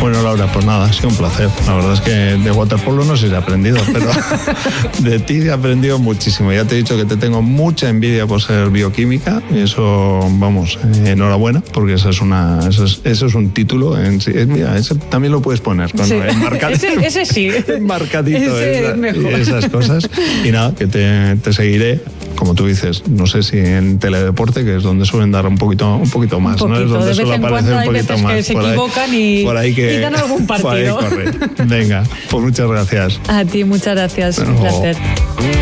Bueno, Laura, pues nada, ha sido un placer. La verdad es que de waterpolo no sé si he aprendido, pero de ti he aprendido muchísimo. Ya te he dicho que te tengo mucha envidia por ser bioquímica, y eso, vamos, enhorabuena, porque eso es un título en sí. Mira, ese también lo puedes poner. Sí. Ese sí. Enmarcadito. Ese es mejor. Esas cosas. Y nada, que te seguiré, como tú dices, no sé si en teledeporte, que es donde suelen dar un poquito más, ¿no? Es donde suele aparecer un poquito más. Que se equivocan y dan algún partido. Por ahí corre. Venga, pues muchas gracias. A ti, muchas gracias. Un placer.